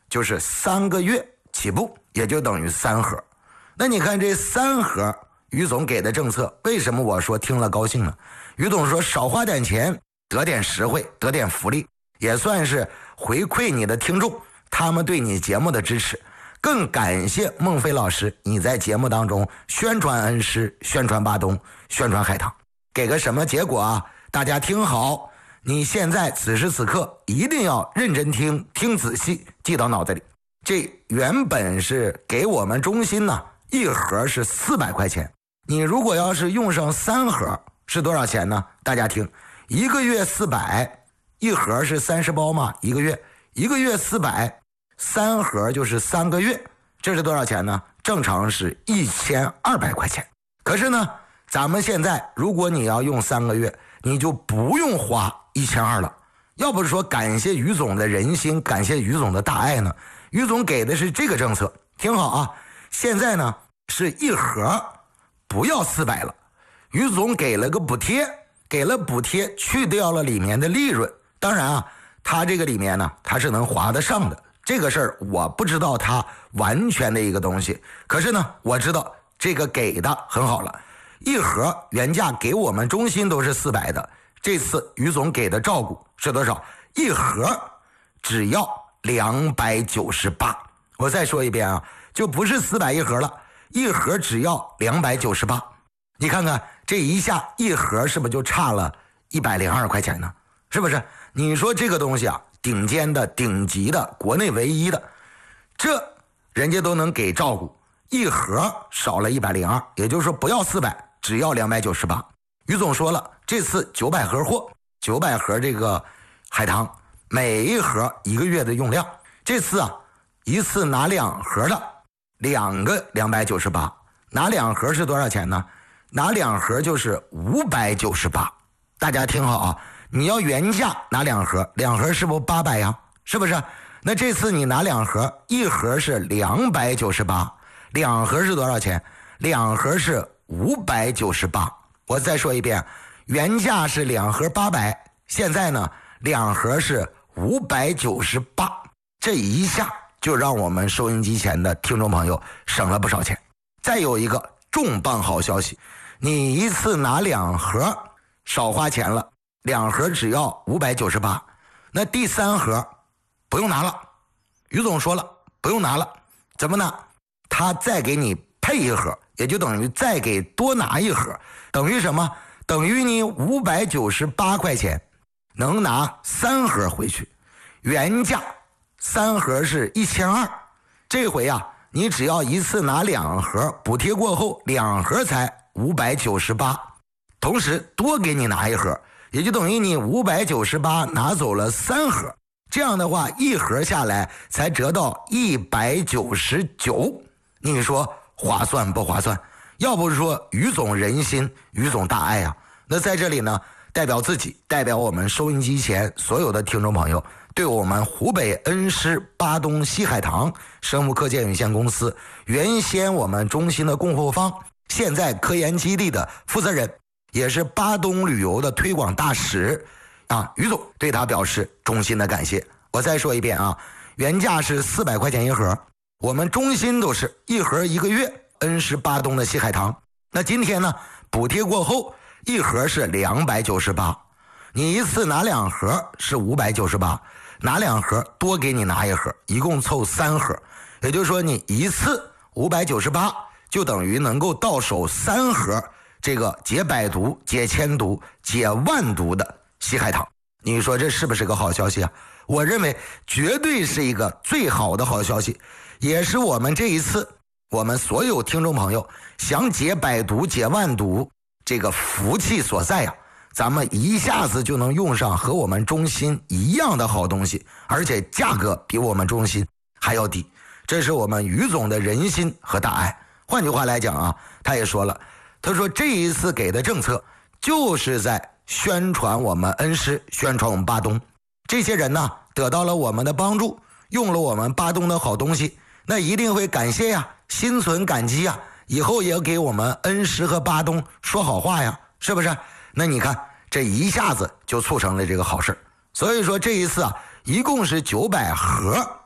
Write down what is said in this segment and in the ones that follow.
就是3个月起步，也就等于3盒。那你看这3盒于总给的政策，为什么我说听了高兴呢？于总说少花点钱，得点实惠，得点福利，也算是回馈你的听众他们对你节目的支持。更感谢孟非老师你在节目当中宣传恩施，宣传巴东，宣传海棠。给个什么结果啊？大家听好，你现在此时此刻一定要认真听，听仔细，记到脑子里。这原本是给我们中心呢，一盒是400块钱，你如果要是用上3盒是多少钱呢？大家听，一个月400，一盒是30包嘛，一个月400，3盒就是3个月，这是多少钱呢？正常是1200块钱。可是呢，咱们现在如果你要用3个月，你就不用花1200了。要不是说感谢于总的人心，感谢于总的大爱呢，于总给的是这个政策。听好啊，现在呢是一盒不要400了，于总给了个补贴，去掉了里面的利润。当然啊，他这个里面呢他是能划得上的，这个事儿我不知道他完全的一个东西，可是呢我知道这个给的很好了。一盒原价给我们中心都是400的，这次于总给的照顾是多少？一盒只要298。我再说一遍啊，就不是400一盒了，一盒只要298。你看看这一下一盒是不是就差了102块钱呢？是不是？你说这个东西啊，顶尖的、顶级的、国内唯一的，这人家都能给照顾，一盒少了102，也就是说不要400，只要298。于总说了，这次900盒货，900盒这个海棠，每一盒1个月的用量。这次啊，一次拿2盒的，2个298，拿2盒是多少钱呢？拿2盒就是598。大家听好啊，你要原价拿2盒，2盒是不是800呀？是不是？那这次你拿2盒，一盒是298，2盒是多少钱？2盒是598。我再说一遍，原价是2盒800，现在呢2盒是598，这一下就让我们收音机前的听众朋友省了不少钱。再有一个重磅好消息，你一次拿2盒少花钱了，2盒只要598，那第3盒不用拿了。于总说了不用拿了，怎么拿？他再给你配一盒，也就等于再给多拿一盒，等于什么？等于你598块钱能拿3盒回去。原价3盒是1200，这回啊你只要一次拿2盒，补贴过后2盒才598，同时多给你拿一盒，也就等于你598拿走了3盒，这样的话一盒下来才折到199。你说划算不划算？要不是说于总人心，于总大爱啊。那在这里呢，代表自己，代表我们收音机前所有的听众朋友，对我们湖北恩施巴东西海棠生物科技有限公司原先我们中心的供货方，现在科研基地的负责人，也是巴东旅游的推广大使啊，于总对他表示衷心的感谢。我再说一遍啊，原价是400块钱一盒，我们中心都是一盒1个月恩施巴东的西海棠。那今天呢，补贴过后一盒是298，你一次拿2盒是598，拿2盒多给你拿一盒，一共凑3盒，也就是说你一次598就等于能够到手3盒这个解百毒、解千毒、解万毒的西海棠。你说这是不是个好消息啊？我认为绝对是一个最好的好消息，也是我们这一次我们所有听众朋友想解百毒、解万毒这个福气所在啊，咱们一下子就能用上和我们中心一样的好东西，而且价格比我们中心还要低，这是我们于总的人心和大爱。换句话来讲啊，他也说了，他说这一次给的政策就是在宣传我们恩施，宣传我们巴东。这些人呢得到了我们的帮助，用了我们巴东的好东西，那一定会感谢呀，心存感激呀，以后也给我们恩施和巴东说好话呀，是不是？那你看这一下子就促成了这个好事。所以说这一次啊，一共是900盒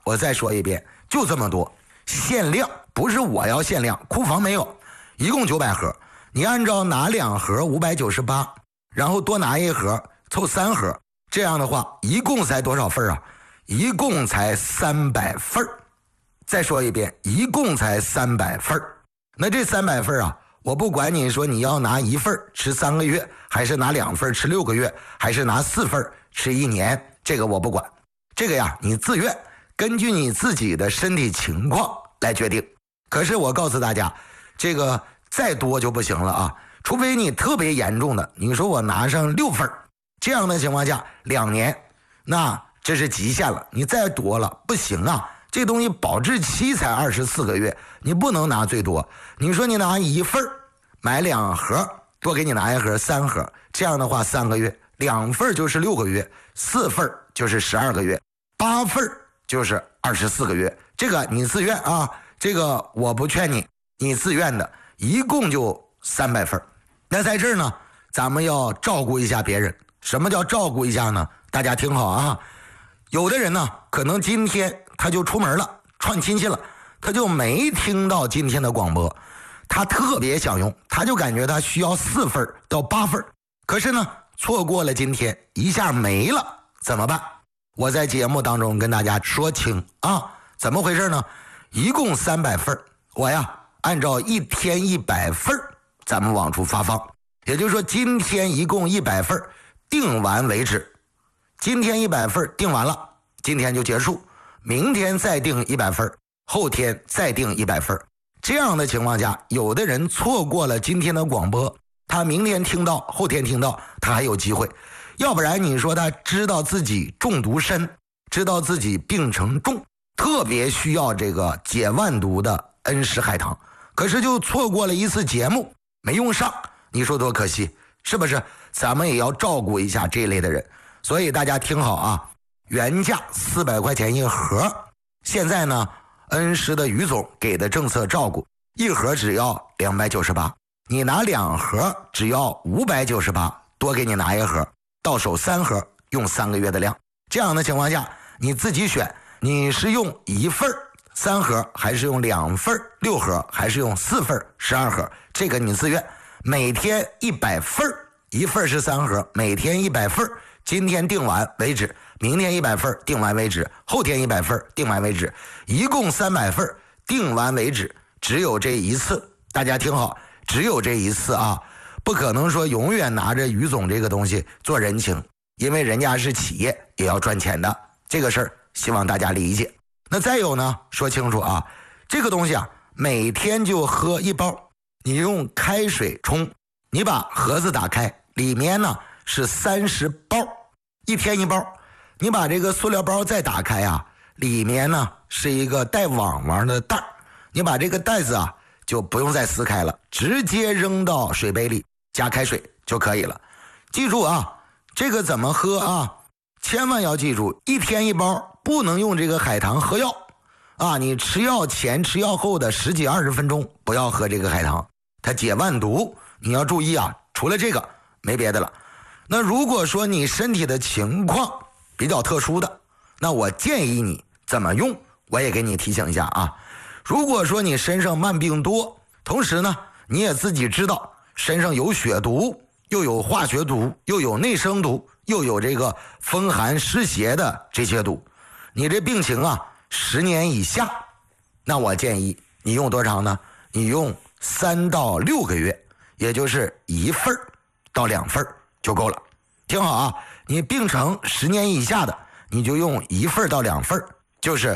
我再说一遍，就这么多，限量，不是我要限量，库房没有，一共900盒，你按照拿2盒598，然后多拿1盒凑3盒，这样的话一共才多少份啊？一共才300份。再说一遍，一共才300份。那这300份啊，我不管你说你要拿1份吃3个月，还是拿2份吃6个月，还是拿4份吃1年，这个我不管。这个呀，你自愿，根据你自己的身体情况来决定。可是我告诉大家，这个再多就不行了啊，除非你特别严重的，你说我拿上6份，这样的情况下2年，那这是极限了，你再多了不行啊。这东西保质期才24个月，你不能拿最多。你说你拿1份买2盒，多给你拿1盒3盒，这样的话3个月，2份就是6个月，4份就是12个月，8份就是24个月。这个你自愿啊，这个我不劝你，你自愿的，一共就300份。那在这儿呢，咱们要照顾一下别人。什么叫照顾一下呢？大家听好啊，有的人呢，可能今天他就出门了，串亲戚了，他就没听到今天的广播，他特别想用，他就感觉他需要4份到8份，可是呢，错过了今天，一下没了，怎么办？我在节目当中跟大家说清啊，怎么回事呢？一共300份，我呀按照1天100份，咱们往出发放，也就是说今天一共100份，订完为止。今天100份订完了，今天就结束。明天再订100份，后天再订100份。这样的情况下，有的人错过了今天的广播，他明天听到，后天听到，他还有机会。要不然你说他知道自己中毒深，知道自己病程重，特别需要这个解万毒的恩施海棠，可是就错过了一次节目，没用上，你说多可惜，是不是？咱们也要照顾一下这类的人。所以大家听好啊，原价400块钱1盒，现在呢，恩施的于总给的政策照顾，1盒只要298，你拿2盒只要598，多给你拿1盒，到手3盒，用3个月的量。这样的情况下，你自己选，你是用1份3盒，还是用2份6盒，还是用4份12盒，这个你自愿。每天100份，1份是3盒，每天100份。今天订完为止，明天100份订完为止，后天100份订完为止，一共300份订完为止，只有这一次。大家听好，只有这一次啊，不可能说永远拿着于总这个东西做人情，因为人家是企业，也要赚钱的，这个事儿希望大家理解。那再有呢，说清楚啊，这个东西啊，每天就喝1包，你用开水冲，你把盒子打开，里面呢是30包，1天1包。你把这个塑料包再打开啊，里面呢是一个带网网的袋，你把这个袋子啊就不用再撕开了，直接扔到水杯里加开水就可以了。记住啊，这个怎么喝啊？千万要记住，1天1包，不能用这个海棠喝药啊！你吃药前吃药后的10几20分钟不要喝这个海棠，它解万毒，你要注意啊。除了这个没别的了。那如果说你身体的情况比较特殊的，那我建议你怎么用，我也给你提醒一下啊。如果说你身上慢病多，同时呢你也自己知道身上有血毒，又有化学毒，又有内生毒，又有这个风寒湿邪的这些毒，你这病情啊10年以下，那我建议你用多长呢？你用3到6个月，也就是1份到2份就够了。听好啊，你病程10年以下的，你就用1份到2份，就是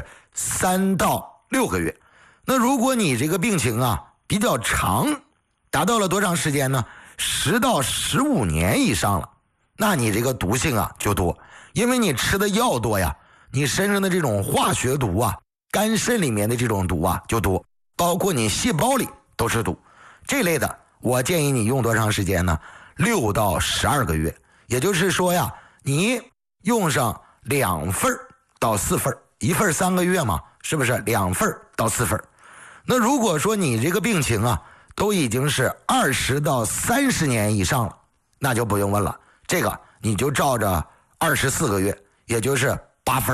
3到6个月。那如果你这个病情啊比较长，达到了多长时间呢？10到15年以上了，那你这个毒性啊就多，因为你吃的药多呀，你身上的这种化学毒啊，肝肾里面的这种毒啊就多，包括你细胞里都是毒。这类的我建议你用多长时间呢？6到12个月。也就是说呀，你用上2份到4份，1份3个月嘛，是不是2份到4份？那如果说你这个病情啊都已经是20到30年以上了，那就不用问了，这个你就照着24个月，也就是8份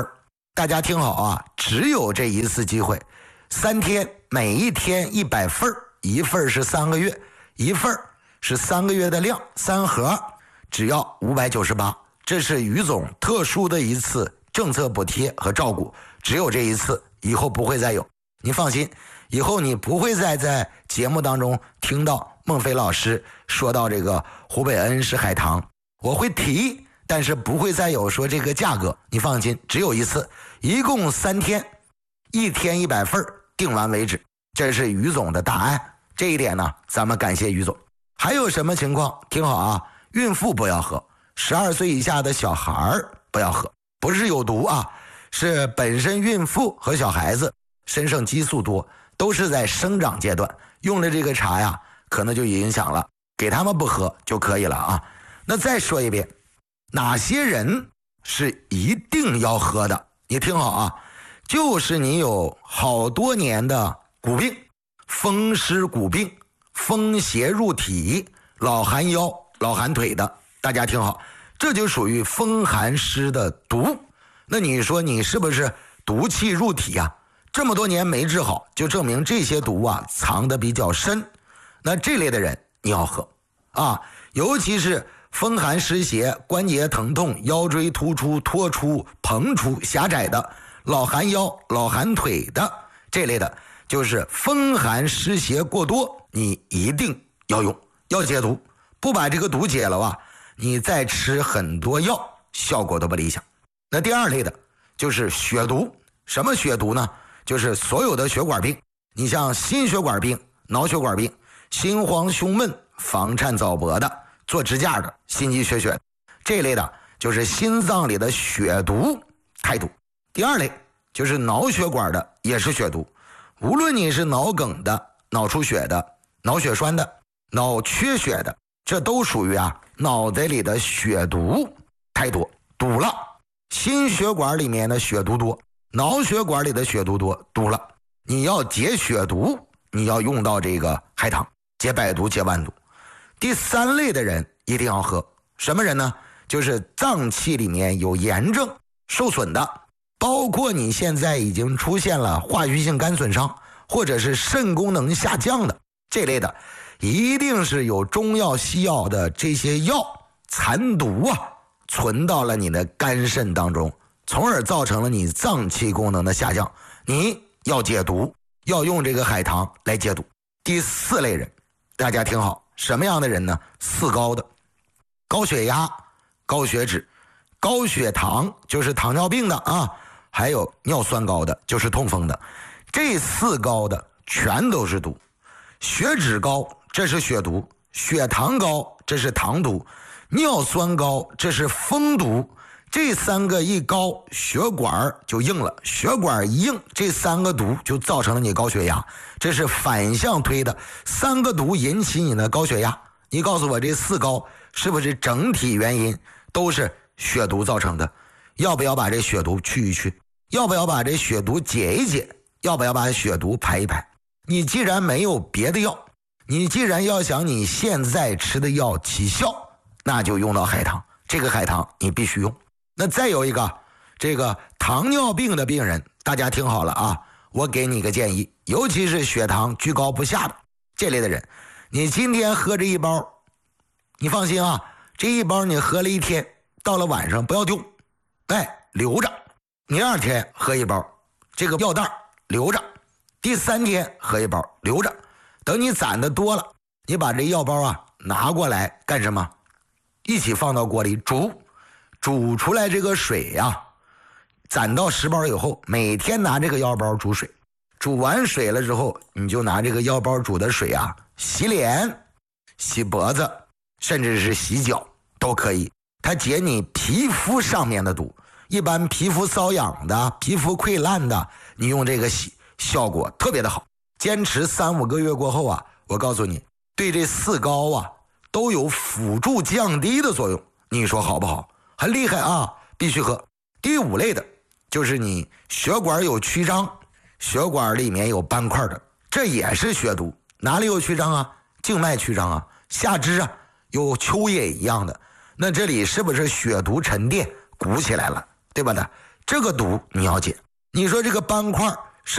大家听好啊，只有这一次机会，3天，每一天100份，一份是3个月，一份是3个月的量，3盒只要598，这是于总特殊的一次政策补贴和照顾，只有这一次，以后不会再有。你放心，以后你不会再在节目当中听到孟非老师说到这个湖北恩施海棠，我会提，但是不会再有说这个价格，你放心，只有一次，一共3天，一天100份，定完为止。这是于总的答案，这一点呢，咱们感谢于总。还有什么情况？听好啊，孕妇不要喝，12岁以下的小孩不要喝，不是有毒啊，是本身孕妇和小孩子身上激素多，都是在生长阶段，用了这个茶呀，可能就影响了，给他们不喝就可以了啊。那再说一遍，哪些人是一定要喝的？你听好啊，就是你有好多年的骨病，风湿骨病，风邪入体，老寒腰、老寒腿的，大家听好，这就属于风寒湿的毒。那你说你是不是毒气入体啊？这么多年没治好，就证明这些毒啊藏得比较深。那这类的人你要喝啊，尤其是风寒湿邪、关节疼痛、腰椎突出、脱出、膨出、狭窄的，老寒腰、老寒腿的这类的，就是风寒湿邪过多，你一定要用，要解毒。不把这个毒解了啊，你再吃很多药，效果都不理想。那第二类的就是血毒。什么血毒呢？就是所有的血管病，你像心血管病、脑血管病、心慌胸闷、房颤早搏的，做支架的，心肌缺血这类的，就是心脏里的血毒太毒。第二类就是脑血管的，也是血毒，无论你是脑梗的、脑出血的、脑血栓的、脑缺血的，这都属于脑袋里的血毒太多，堵了。心血管里面的血毒多，脑血管里的血毒多，堵了。你要解血毒，你要用到这个海棠，解百毒解万毒。第三类的人一定要喝，什么人呢？就是脏器里面有炎症受损的，包括你现在已经出现了化学性肝损伤，或者是肾功能下降的这类的，一定是有中药西药的这些药残毒存到了你的肝肾当中，从而造成了你脏器功能的下降。你要解毒，要用这个海棠来解毒。第四类人，大家听好，什么样的人呢？四高的，高血压、高血脂、高血糖，就是糖尿病的啊，还有尿酸高的，就是痛风的。这四高的全都是毒。血脂高，这是血毒；血糖高，这是糖毒；尿酸高，这是风毒。这三个一高，血管就硬了，血管一硬，这三个毒就造成了你高血压，这是反向推的，三个毒引起你的高血压。你告诉我这四高是不是整体原因都是血毒造成的？要不要把这血毒去一去？要不要把这血毒解一解？要不要把血毒排一排？你既然没有别的药，你既然要想你现在吃的药起效，那就用到海棠，这个海棠你必须用。那再有一个，这个糖尿病的病人，大家听好了啊，我给你个建议，尤其是血糖居高不下的这类的人，你今天喝这一包，你放心啊，这一包你喝了一天，到了晚上不要丢，留着。第二天喝一包，这个药袋留着，第三天喝一包留着，等你攒的多了，你把这药包拿过来干什么？一起放到锅里煮出来这个水攒到10包以后，每天拿这个药包煮水，煮完水了之后，你就拿这个药包煮的水洗脸、洗脖子，甚至是洗脚都可以，它解你皮肤上面的毒。一般皮肤瘙痒的、皮肤溃烂的，你用这个洗，效果特别的好。坚持3-5个月过后我告诉你，对这四高都有辅助降低的作用。你说好不好？很厉害必须喝。第五类的就是你血管有曲张，血管里面有斑块的，这也是血毒。哪里有曲张静脉曲张下肢有丘叶一样的，那这里是不是血毒沉淀鼓起来了，对吧的？ 这个赌你要解。你说这个斑块